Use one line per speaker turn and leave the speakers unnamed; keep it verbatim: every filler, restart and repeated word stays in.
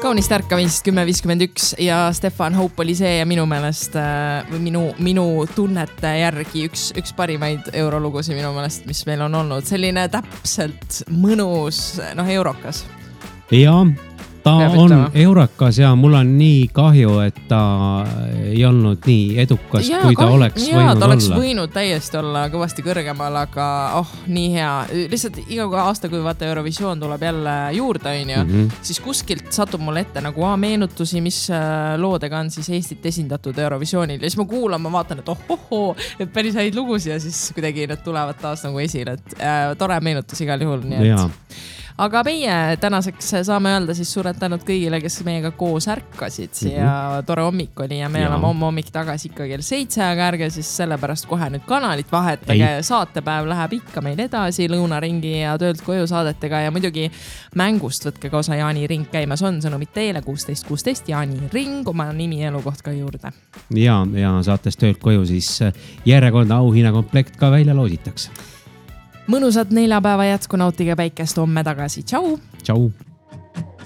Kaunist ärkamist kümme viiskümmend üks ja Stefan Hope oli see ja minu meelest või minu, minu tunnete järgi üks, üks parimaid eurolugusi minu meelest, mis meil on olnud. Selline täpselt mõnus, noh, eurokas.
Ja, ta Peab on ütlema. Eurokas ja mul on nii kahju, et ta ei olnud nii edukas, ja, kui ta kahju, oleks ja, võinud
ta oleks
olla.
võinud täiesti olla kõvasti kõrgemal, aga oh, nii hea. Lihtsalt iga aasta, kui vaata Eurovisioon tuleb jälle juurde, on ju, mm-hmm. siis kuskilt satub mul ette nagu a, meenutusi, mis loodega on siis Eestit esindatud Eurovisioonil. Ja siis ma kuulan, ma vaatan, et oh, oh, oh, et päris häid lugusi ja siis kuidagi need tulevad taas nagu esile. Et, äh, tore meenutus igal juhul. Nii et. Aga meie tänaseks saame öelda siis suured tänud kõigile, kes meiega koos ärkasid mm-hmm. ja tore hommik oli ja me ja. oleme homme hommik tagasi ikka kell seitse, aga ärge siis sellepärast kohe nüüd kanalit vahetage. Ei. Saatepäev läheb ikka meil edasi lõunaringi ja töölt koju saadetega ja muidugi mängust võtke ka osa Jaani ring käimas on sõnumid teile kuusteist kuusteist Jaani ring, oma nimi ja elukoht ka juurde.
Ja, ja saates töölt koju siis järjekordne auhinnakomplekt ka välja loositakse.
Mõnusat neljapäeva jätku, nautige päikest homme tagasi. Tšau!
Tšau!